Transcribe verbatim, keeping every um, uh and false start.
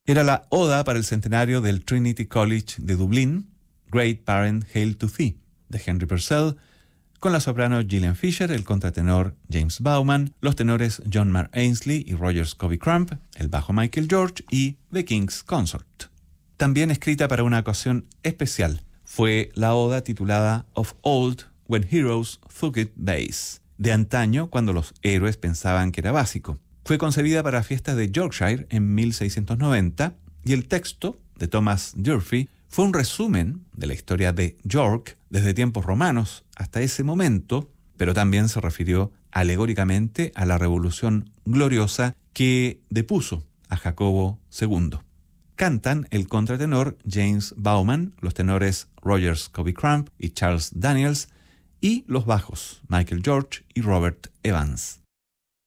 Era la oda para el centenario del Trinity College de Dublín, Great Parent Hail to Thee, de Henry Purcell, con la soprano Gillian Fisher, el contratenor James Bauman, los tenores John Marr Ainsley y Roger Scobie Crump, el bajo Michael George y The King's Consort. También escrita para una ocasión especial, fue la oda titulada Of Old When Heroes Thought It Base, de antaño cuando los héroes pensaban que era básico. Fue concebida para fiestas de Yorkshire en mil seiscientos noventa y el texto, de Thomas Durfee, fue un resumen de la historia de York desde tiempos romanos hasta ese momento, pero también se refirió alegóricamente a la revolución gloriosa que depuso a Jacobo segundo. Cantan el contratenor James Bauman, los tenores Roger Scobie Crump y Charles Daniels, y los bajos Michael George y Robert Evans.